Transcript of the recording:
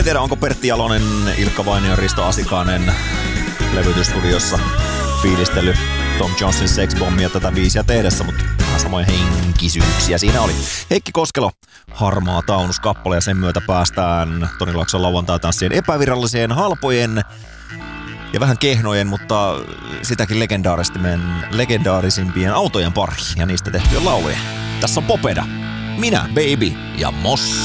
tiedä, onko Pertti Jalonen, Ilkka Vainio ja Risto Asikainen levytysstudiossa fiilistellyt Tom Jonesin Sex Bombia tätä biisiä tehdessä, mutta vähän samoja henkisyyksiä siinä oli. Heikki Koskelo, Harmaa taunus kappale, ja sen myötä päästään Toni Laakson lauantai-tanssien epäviralliseen, halpojen ja vähän kehnojen, mutta sitäkin legendaarisimpien autojen pariin ja niistä tehtyjen lauluja. Tässä on Popeda, minä, Baby ja Moss.